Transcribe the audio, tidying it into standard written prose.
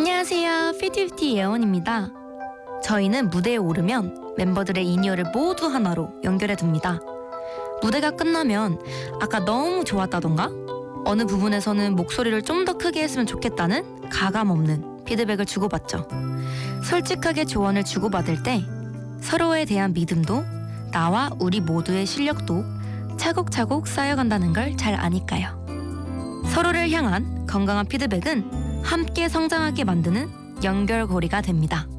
안녕하세요. 피티피티 예원입니다. 저희는 무대에 오르면 멤버들의 인이어를 모두 하나로 연결해 둡니다. 무대가 끝나면 아까 너무 좋았다던가 어느 부분에서는 목소리를 좀 더 크게 했으면 좋겠다는 가감없는 피드백을 주고받죠. 솔직하게 조언을 주고받을 때 서로에 대한 믿음도 나와 우리 모두의 실력도 차곡차곡 쌓여간다는 걸 잘 아니까요. 서로를 향한 건강한 피드백은 함께 성장하게 만드는 연결고리가 됩니다.